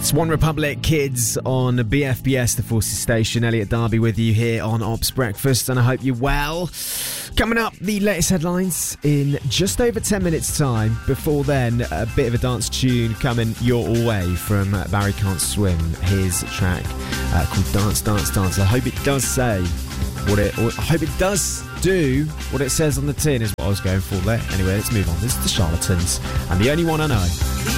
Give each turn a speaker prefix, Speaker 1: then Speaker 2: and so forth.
Speaker 1: It's One Republic Kids on BFBS, the Forces Station. Elliot Darby with you here on Ops Breakfast, and I hope you're well. Coming up, the latest headlines in just over 10 minutes' time. Before then, a bit of a dance tune coming your way from Barry Can't Swim, his track called Dance, Dance, Dance. I hope it does say I hope it does do what it says on the tin, is what I was going for there. Anyway, let's move on. This is The Charlatans, and The Only One I Know.